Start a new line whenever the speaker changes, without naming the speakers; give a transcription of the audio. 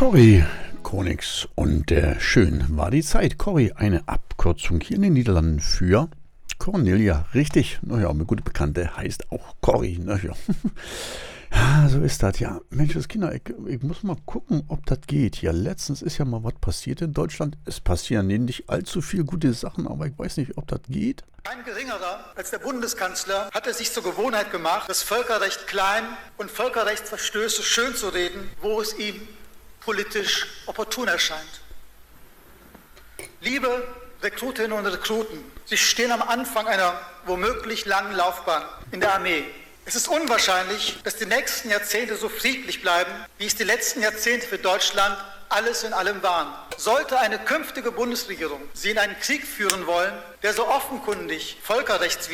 Corrie Konings und schön war die Zeit. Corrie, eine Abkürzung hier in den Niederlanden für Cornelia. Richtig, naja, eine gute Bekannte heißt auch Corrie. Naja. Ja, so ist das, ja. Mensch, das Kinder, ich muss mal gucken, ob das geht hier. Letztens ist ja mal was passiert in Deutschland. Es passieren nicht allzu viel gute Sachen, aber ich weiß nicht, ob das geht.
Kein geringerer als der Bundeskanzler hat es sich zur Gewohnheit gemacht, das Völkerrecht klein und Völkerrechtsverstöße schön zu reden, wo es ihm politisch opportun erscheint. Liebe Rekrutinnen und Rekruten, Sie stehen am Anfang einer womöglich langen Laufbahn in der Armee. Es ist unwahrscheinlich, dass die nächsten Jahrzehnte so friedlich bleiben, wie es die letzten Jahrzehnte für Deutschland alles in allem waren. Sollte eine künftige Bundesregierung Sie in einen Krieg führen wollen, der so offenkundig völkerrechtswidrig